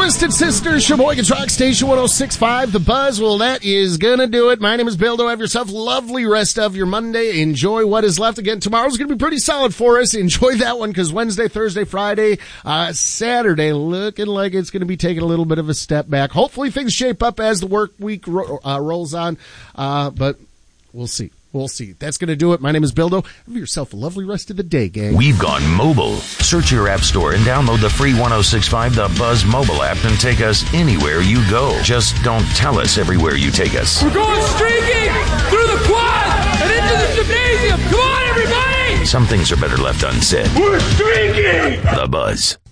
Twisted Sisters, Sheboygan Rock Station 106.5, The Buzz. Well, that is gonna do it. My name is Bildo. Have yourself a lovely rest of your Monday. Enjoy what is left. Again, tomorrow's gonna be pretty solid for us. Enjoy that one, because Wednesday, Thursday, Friday, Saturday, looking like it's gonna be taking a little bit of a step back. Hopefully things shape up as the work week rolls on, but we'll see. We'll see. That's going to do it. My name is Bildo. Have yourself a lovely rest of the day, gang. We've gone mobile. Search your app store and download the free 106.5 The Buzz mobile app and take us anywhere you go. Just don't tell us everywhere you take us. We're going streaking through the quad and into the gymnasium. Come on, everybody! Some things are better left unsaid. We're streaking! The Buzz.